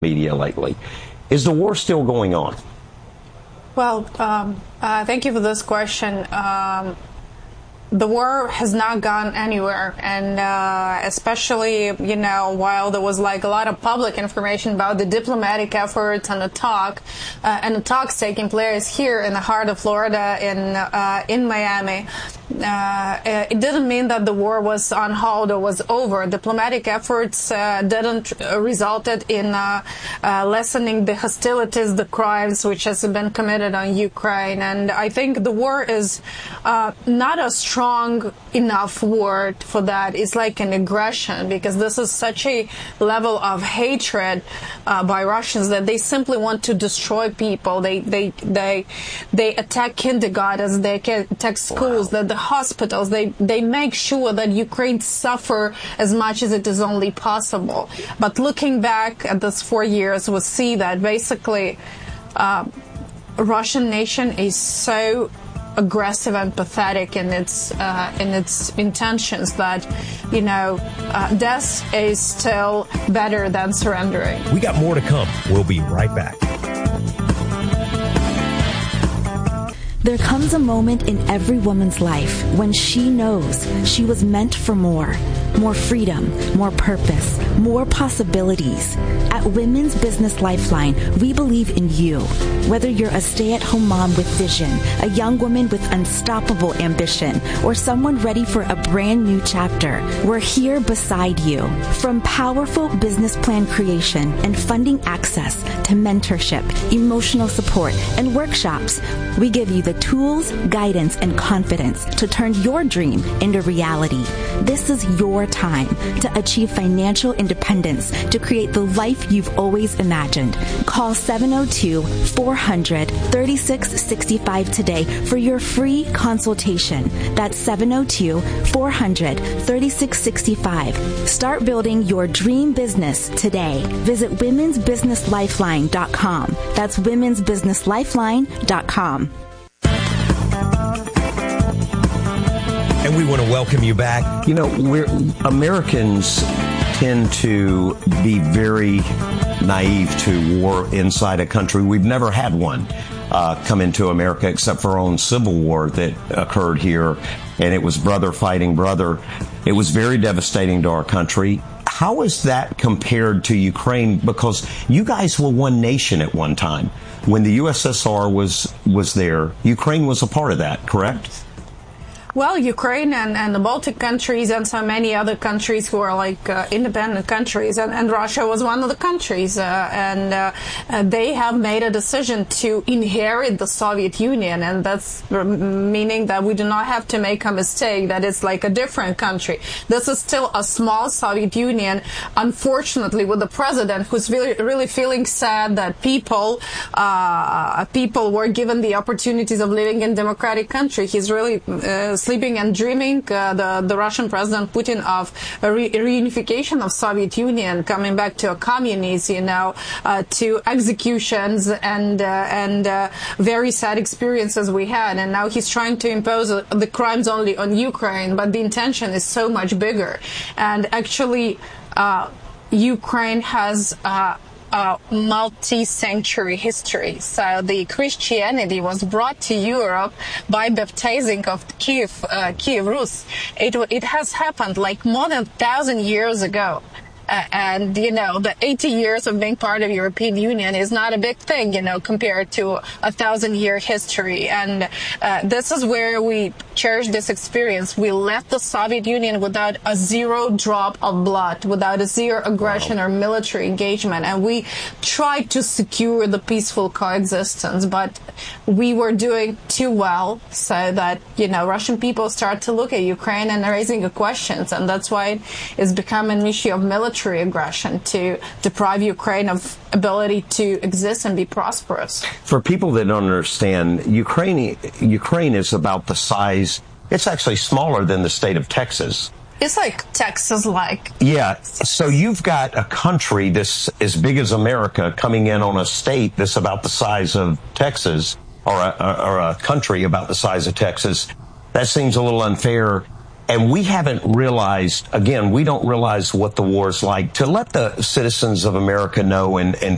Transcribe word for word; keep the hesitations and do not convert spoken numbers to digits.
media lately. Is the war still going on? Well, um, uh, thank you for this question. Um, the war has not gone anywhere, and uh, especially, you know, while there was like a lot of public information about the diplomatic efforts and the talk, uh, and the talks taking place here in the heart of Florida, in uh, in Miami. Uh, it didn't mean that the war was on hold or was over. Diplomatic efforts uh, didn't uh, resulted in uh, uh, lessening the hostilities, the crimes which has been committed on Ukraine. And I think the war is uh, not a strong enough word for that. It's like an aggression, because this is such a level of hatred uh, by Russians that they simply want to destroy people. They they they they attack kindergartens, they attack schools, wow. that the hospitals, they, they make sure that Ukraine suffer as much as it is only possible. But looking back at those four years, we see that basically uh, Russian nation is so aggressive and pathetic in its uh, in its intentions that, you know, uh, death is still better than surrendering. We got more to come. We'll be right back. There comes a moment in every woman's life when she knows she was meant for more. More freedom, more purpose, more possibilities. At Women's Business Lifeline, we believe in you. Whether you're a stay-at-home mom with vision, a young woman with unstoppable ambition, or someone ready for a brand new chapter, we're here beside you. From powerful business plan creation and funding access to mentorship, emotional support, and workshops, we give you the tools, guidance, and confidence to turn your dream into reality. This is your time to achieve financial independence, to create the life you've always imagined. Call seven oh two, four hundred, thirty-six sixty-five today for your free consultation. That's seven oh two, four hundred, thirty-six sixty-five. Start building your dream business today. Visit womens business lifeline dot com. That's womens business lifeline dot com. And we want to welcome you back. You know, we're Americans tend to be very naive to war inside a country. We've never had one uh, come into America except for our own civil war that occurred here, and it was brother fighting brother. It was very devastating to our country. How is that compared to Ukraine? Because you guys were one nation at one time. When the U S S R was was there, Ukraine was a part of that, correct? Well, Ukraine and, and the Baltic countries and so many other countries who are like uh, independent countries, and, and Russia was one of the countries, uh, and uh, uh, they have made a decision to inherit the Soviet Union, and that's meaning that we do not have to make a mistake that it's like a different country. This is still a small Soviet Union, unfortunately, with the president who's really, really feeling sad that people uh, people were given the opportunities of living in democratic country. He's really uh, sleeping and dreaming, uh, the, the Russian President Putin, of a re- reunification of Soviet Union, coming back to a communism, you know, uh, to executions and uh, and uh, very sad experiences we had. And now he's trying to impose uh, the crimes only on Ukraine, but the intention is so much bigger. And actually, uh, Ukraine has uh, a multi-century history. So the Christianity was brought to Europe by baptizing of Kiev, uh, Kiev Rus. It, it has happened like more than a thousand years ago. Uh, and, you know, the eighty years of being part of European Union is not a big thing, you know, compared to a thousand-year history. And uh, this is where we cherish this experience. We left the Soviet Union without a zero drop of blood, without a zero aggression wow. or military engagement. And we tried to secure the peaceful coexistence, but we were doing too well, so that, you know, Russian people start to look at Ukraine and raising questions. And that's why it's become an issue of military aggression to deprive Ukraine of ability to exist and be prosperous. For people that don't understand, Ukraine, Ukraine is about the size, it's actually smaller than the state of Texas. It's like Texas-like. Yeah. So you've got a country that's as big as America coming in on a state that's about the size of Texas, or a, or a country about the size of Texas. That seems a little unfair. And we haven't realized, again, we don't realize what the war is like. To let the citizens of America know, and, and